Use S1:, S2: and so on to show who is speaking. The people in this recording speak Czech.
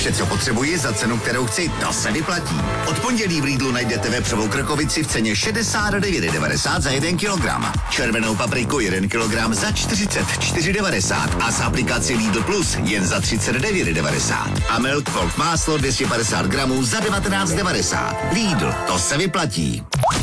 S1: Vše, co potřebuji za cenu, kterou chci, to se vyplatí. Od pondělí v Lidlu najdete vepřovou krkovici v ceně 69,90 za 1 kilogram. Červenou papriku 1 kilogram za 44,90 a z aplikaci Lidl Plus jen za 39,90. A Milk Folk máslo 250 gramů za 19,90. Lidl, to se vyplatí.